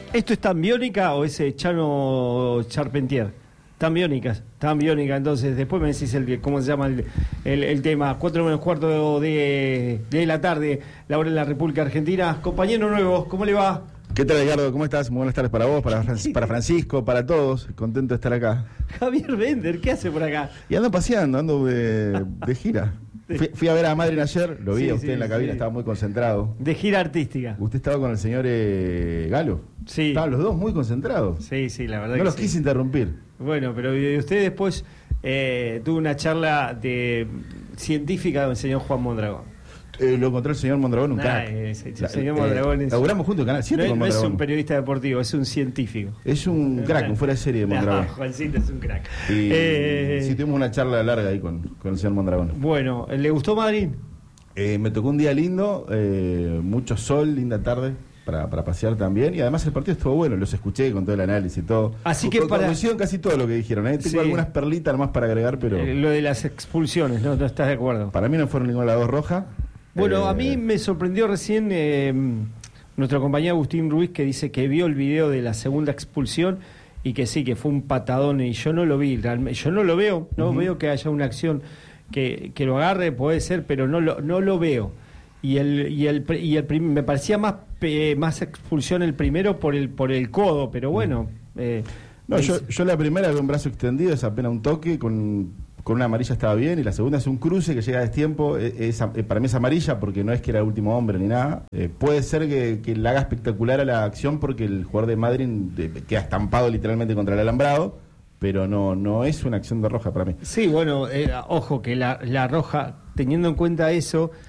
¿Esto es tan biónica o ese Chano Charpentier? Tan biónica, entonces después me decís cómo se llama el tema. 4:45 de la tarde, la hora en la República Argentina. Compañero nuevo, ¿cómo le va? ¿Qué tal, Edgardo? ¿Cómo estás? Muy buenas tardes para vos, para Francisco, para todos. Contento de estar acá. Javier Bender, ¿qué hace por acá? Y ando paseando, ando de gira. Fui a ver a Madrid ayer, lo vi a usted en la cabina, estaba muy concentrado. De gira artística. Usted estaba con el señor Galo. Sí. Estaban los dos muy concentrados. Sí, la verdad no que los quise interrumpir. Bueno, pero usted después tuvo una charla científica con el señor Juan Mondragón. Lo encontró el señor Mondragón, un crack. El señor Mondragón laburamos juntos en Canal 7 con Mondragón. No es un periodista deportivo, es un científico. Es un crack, un fuera de serie de Mondragón. Juancito es un crack. Y sí, tuvimos una charla larga ahí con el señor Mondragón. Bueno, ¿le gustó Madrid? Me tocó un día lindo, mucho sol, linda tarde para pasear también, y además el partido estuvo bueno, los escuché con todo el análisis y todo. Así que coincidieron casi todo lo que dijeron, Tengo algunas perlitas más para agregar, pero... lo de las expulsiones, ¿no estás de acuerdo? Para mí no fueron ninguna de las dos rojas. Bueno, a mí me sorprendió recién nuestro compañero Agustín Ruiz, que dice que vio el video de la segunda expulsión y que sí, que fue un patadón, y yo no lo vi, yo no lo veo, no veo que haya una acción que lo agarre, puede ser, pero no lo veo. Y me parecía más expulsión el primero por el codo, pero bueno. Yo la primera veo un brazo extendido, es apenas un toque, con una amarilla estaba bien, y la segunda es un cruce que llega a destiempo, para mí es amarilla porque no es que era el último hombre ni nada. Puede ser que le haga espectacular a la acción porque el jugador de Madrid queda estampado literalmente contra el alambrado, pero no es una acción de roja para mí. Sí, bueno, ojo que la roja, teniendo en cuenta eso,